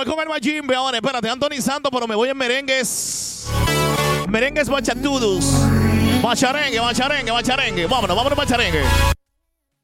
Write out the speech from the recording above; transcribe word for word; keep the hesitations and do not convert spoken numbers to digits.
voy con el Majimbe ahora. Espérate, Anthony Santos, pero me voy en merengues. Merengues bachatudos. Bacharengue, bacharengue, bacharengue. Vámonos, vámonos, bacharengue.